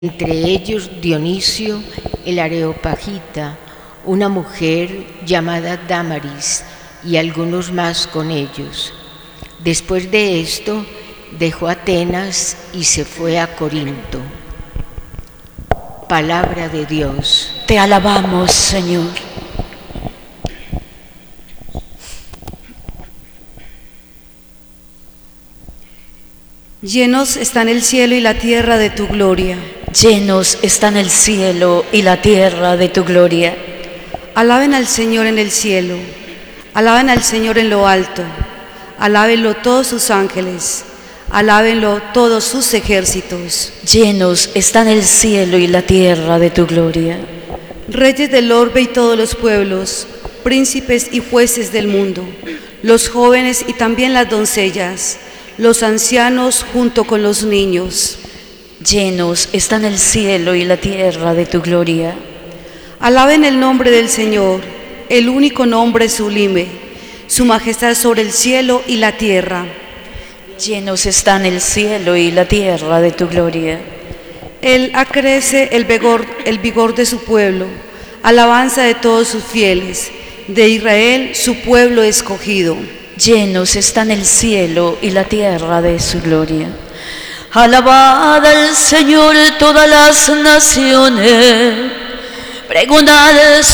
entre ellos Dionisio el Areopagita, una mujer llamada Dámaris y algunos más con ellos. Después de esto dejó Atenas y se fue a Corinto. Palabra de Dios. Te alabamos, Señor. Llenos están el cielo y la tierra de tu gloria. Llenos están el cielo y la tierra de tu gloria. Alaben al Señor en el cielo, alaben al Señor en lo alto, alábenlo todos sus ángeles, alábenlo todos sus ejércitos. Llenos están el cielo y la tierra de tu gloria. Reyes del orbe y todos los pueblos, príncipes y jueces del mundo, los jóvenes y también las doncellas, los ancianos junto con los niños. Llenos están el cielo y la tierra de tu gloria. Alaben el nombre del Señor, el único nombre sublime, su majestad sobre el cielo y la tierra. Llenos están el cielo y la tierra de tu gloria. Él acrece el vigor de su pueblo, alabanza de todos sus fieles, de Israel su pueblo escogido. Llenos están el cielo y la tierra de su gloria. Alabad al Señor todas las naciones, pregonad